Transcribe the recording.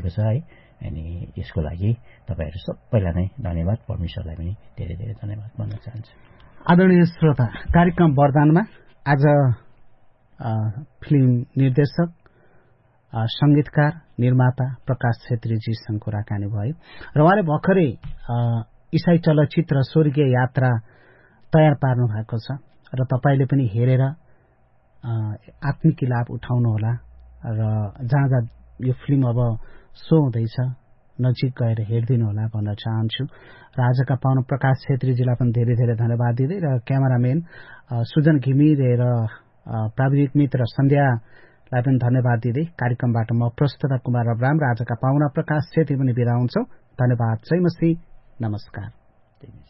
भएको छ है। अनि यसको लागि तपाईहरु सबैलाई नै धन्यवाद, परमेश्वरलाई पनि धेरै धेरै धन्यवाद भन्न चाहन्छु। आदरणीय श्रोता, कार्यक्रम वरदानमा आज फिल्म निर्देशक, संगीतकार, निर्माता प्रकाश छेत्रीजीसँग कुराकानी भयो र उहाँले भर्खरै ईसाई चलचित्र स्वर्गीय यात्रा तयार पार्नु भएको छ र तपाईले पनि हेरेर आत्मिक लाभ उठाउनुहोला र जहाँ जहाँ यो फिल्म अब सो हुँदैछ नजिक गएर हेरिदिनु होला भन्न चाहन्छु। र आजका पाहुना प्रकाश छेत्रीजीलाई पनि धेरै धेरै धन्यवाद दिँदै र क्यामेराम्यान सुजन घिमिरे र प्राविधिक मित्र सन्ध्यालाई पनि धन्यवाद दिँदै कार्यक्रमबाट म प्रस्तुता कुमार अब्राम र आजका पाहुना प्रकाश छेत्री पनि बिदा हुन्छौं। धन्यवाद। जय मसीह। नमस्कार।